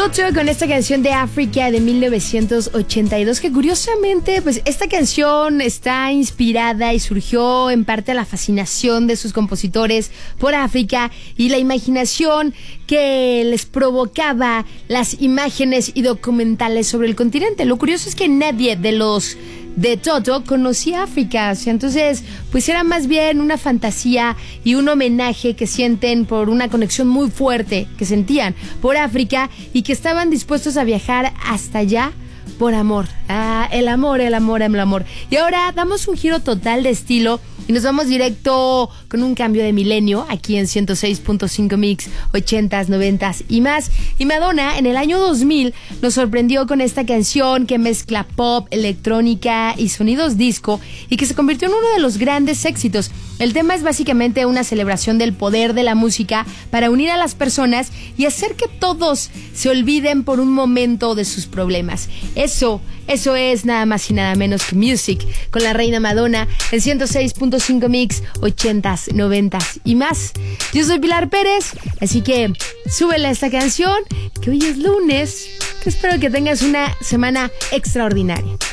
Toto con esta canción de África de 1982, que curiosamente, pues esta canción está inspirada y surgió en parte a la fascinación de sus compositores por África y la imaginación que les provocaba las imágenes y documentales sobre el continente. Lo curioso es que nadie de los de Toto conocía África, o sea, entonces pues era más bien una fantasía y un homenaje que sienten por una conexión muy fuerte que sentían por África y que estaban dispuestos a viajar hasta allá por amor. El amor. Y ahora damos un giro total de estilo y nos vamos directo con un cambio de milenio aquí en 106.5 Mix, 80s, 90s y más. Y Madonna en el año 2000 nos sorprendió con esta canción que mezcla pop, electrónica y sonidos disco y que se convirtió en uno de los grandes éxitos. El tema es básicamente una celebración del poder de la música para unir a las personas y hacer que todos se olviden por un momento de sus problemas. Eso es nada más y nada menos que Music con la reina Madonna en 106.5 Mix, 80s, 90s y más. Yo soy Pilar Pérez, así que súbele a esta canción, que hoy es lunes, que espero que tengas una semana extraordinaria.